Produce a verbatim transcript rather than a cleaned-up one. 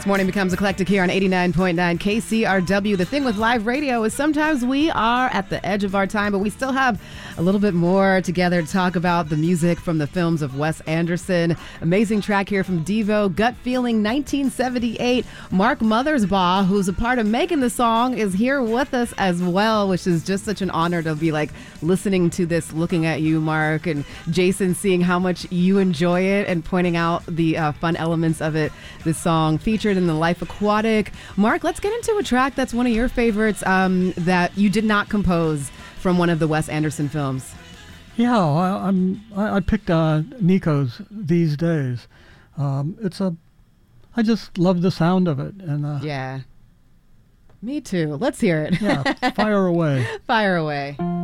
Morning becomes eclectic here on eighty-nine point nine K C R W. The thing with live radio is sometimes we are at the edge of our time, but we still have a little bit more together to talk about the music from the films of Wes Anderson. Amazing track here from Devo, Gut Feeling nineteen seventy-eight. Mark Mothersbaugh, who's a part of making the song, is here with us as well, which is just such an honor to be like listening to this, looking at you, Mark, and Jason, seeing how much you enjoy it and pointing out the uh, fun elements of it. This song featured in The Life Aquatic. Mark, let's get into a track that's one of your favorites um, that you did not compose from one of the Wes Anderson films. Yeah, I, I'm. I, I picked uh, Nico's These Days. Um, it's a. I just love the sound of it, and uh, yeah, me too. Let's hear it. Yeah, fire away. Fire away.